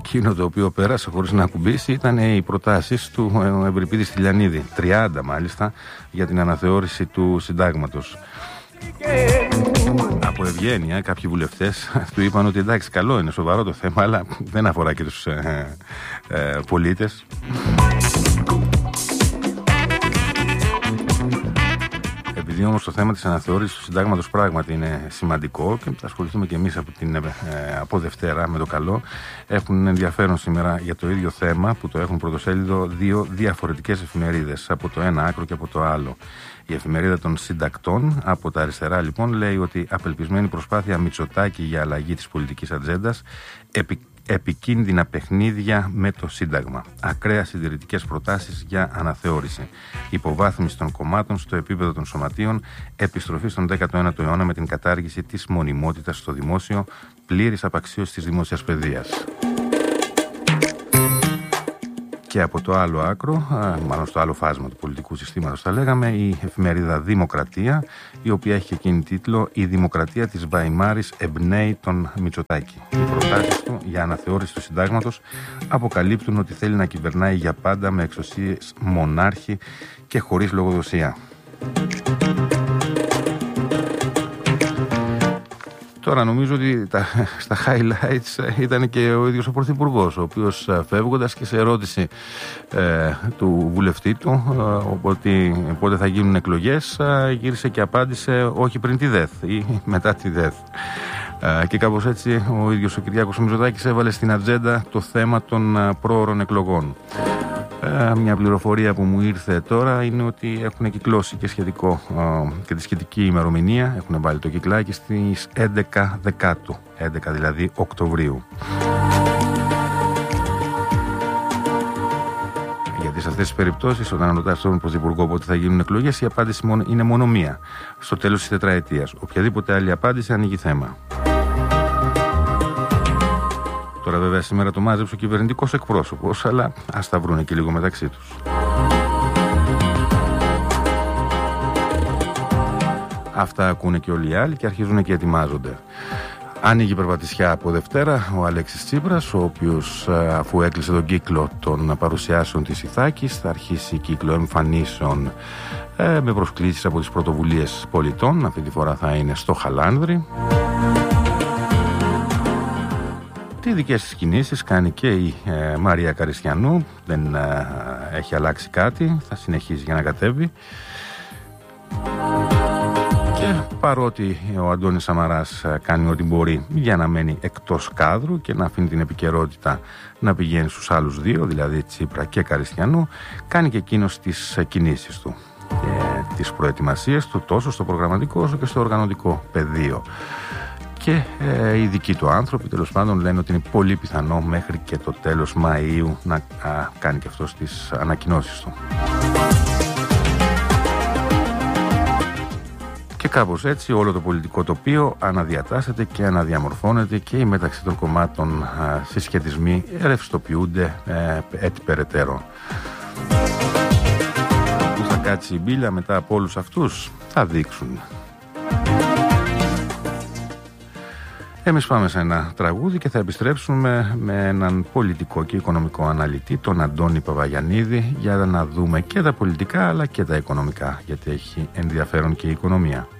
εκείνο το οποίο πέρασε χωρίς να ακουμπήσει ήταν οι προτάσεις του Ευρυπίδη Στυλιανίδη, 30 μάλιστα, για την αναθεώρηση του συντάγματος. Από ευγένεια κάποιοι βουλευτές του είπαν ότι εντάξει, καλό είναι, σοβαρό το θέμα, αλλά δεν αφορά και τους πολίτες. Επειδή όμως το θέμα της αναθεώρησης του συντάγματος πράγματι είναι σημαντικό και θα ασχοληθούμε και εμείς από Δευτέρα με το καλό, έχουν ενδιαφέρον σήμερα για το ίδιο θέμα που το έχουν πρωτοσέλιδο δύο διαφορετικές εφημερίδες, από το ένα άκρο και από το άλλο. Η εφημερίδα των συντακτών από τα αριστερά λοιπόν λέει ότι απελπισμένη προσπάθεια Μητσοτάκη για αλλαγή της πολιτικής ατζέντας, επικίνδυνα παιχνίδια με το Σύνταγμα, ακραία συντηρητικές προτάσεις για αναθεώρηση, υποβάθμιση των κομμάτων στο επίπεδο των σωματείων, επιστροφή στον 19ο αιώνα με την κατάργηση της μονιμότητας στο δημόσιο, πλήρης απαξίωση της δημόσιας παιδείας. Και από το άλλο άκρο, μάλλον στο άλλο φάσμα του πολιτικού συστήματος θα λέγαμε, η εφημερίδα Δημοκρατία, η οποία έχει εκείνη τίτλο «Η Δημοκρατία της Βαϊμάρης εμπνέει τον Μητσοτάκη». Οι προτάσεις του για αναθεώρηση του συντάγματος αποκαλύπτουν ότι θέλει να κυβερνάει για πάντα με εξουσίες μονάρχη και χωρίς λογοδοσία. Τώρα νομίζω ότι στα highlights ήταν και ο ίδιος ο Πρωθυπουργός, ο οποίος φεύγοντας και σε ερώτηση του βουλευτή του ότι πότε θα γίνουν εκλογές, γύρισε και απάντησε όχι πριν τη ΔΕΘ ή μετά τη ΔΕΘ. Και κάπως έτσι ο ίδιος ο Κυριάκος Μητσοτάκης έβαλε στην ατζέντα το θέμα των προώρων εκλογών. Μια πληροφορία που μου ήρθε τώρα είναι ότι έχουν κυκλώσει και τη σχετική ημερομηνία, έχουν βάλει το κυκλάκι στις 11 Δεκάτου, 11 δηλαδή Οκτωβρίου. Γιατί σε αυτές τις περιπτώσεις, όταν ρωτάς τον Πρωθυπουργό πότε θα γίνουν εκλογές, η απάντηση είναι μόνο μία, στο τέλος της τετραετίας. Οποιαδήποτε άλλη απάντηση ανοίγει θέμα. Τώρα βέβαια σήμερα το μάζεψε ο κυβερνητικός εκπρόσωπος, αλλά ας τα βρούνε και λίγο μεταξύ τους. Αυτά ακούνε και όλοι οι άλλοι και αρχίζουν και ετοιμάζονται. Άνοιγε η περπατησιά από Δευτέρα ο Αλέξης Τσίπρας, ο οποίος αφού έκλεισε τον κύκλο των παρουσιάσεων της Ιθάκης θα αρχίσει κύκλο εμφανίσεων με προσκλήσεις από τις πρωτοβουλίες πολιτών. Αυτή τη φορά θα είναι στο Χαλάνδρη. Τι δικές της κινήσεις κάνει και η Μαρία Καριστιανού, δεν έχει αλλάξει κάτι, θα συνεχίζει για να κατέβει. Και παρότι ο Αντώνης Σαμαράς κάνει ό,τι μπορεί για να μένει εκτός κάδρου και να αφήνει την επικαιρότητα να πηγαίνει στους άλλους δύο, δηλαδή Τσίπρα και Καριστιανού, κάνει και εκείνος τις κινήσεις του και τις προετοιμασίες του τόσο στο προγραμματικό όσο και στο οργανωτικό πεδίο. Και οι δικοί του άνθρωποι τέλος πάντων λένε ότι είναι πολύ πιθανό μέχρι και το τέλος Μαΐου να κάνει και αυτός τις ανακοινώσεις του. Και κάπως έτσι όλο το πολιτικό τοπίο αναδιατάσσεται και αναδιαμορφώνεται και οι μεταξύ των κομμάτων συσχετισμοί ρευστοποιούνται έτσι περαιτέρω. Πού θα κάτσει η μπίλια μετά από όλους αυτούς θα δείξουν. Εμείς πάμε σε ένα τραγούδι και θα επιστρέψουμε με έναν πολιτικό και οικονομικό αναλυτή, τον Αντώνη Παπαγιαννίδη, για να δούμε και τα πολιτικά αλλά και τα οικονομικά, γιατί έχει ενδιαφέρον και η οικονομία.